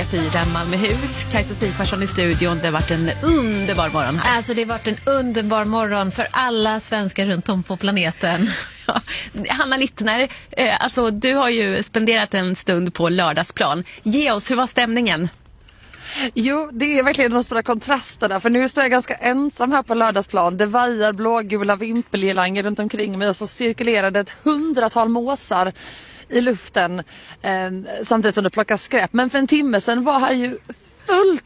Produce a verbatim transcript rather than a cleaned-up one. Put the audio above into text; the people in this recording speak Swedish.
P fyra Malmöhus. Kajsa Sigvarsson i studion. Det har varit en underbar morgon här. Alltså det har varit en underbar morgon för alla svenskar runt om på planeten. Ja. Hanna Littner, eh, alltså du har ju spenderat en stund på Lördagsplan. Ge oss, hur var stämningen? Jo, det är verkligen de stora kontrasterna. För nu står jag ganska ensam här på Lördagsplan. Det vajar blågula vimpelgirlanger runt omkring mig och så cirkulerade ett hundratal måsar i luften eh, samtidigt som det plockas skräp. Men för en timme sedan var här ju fullt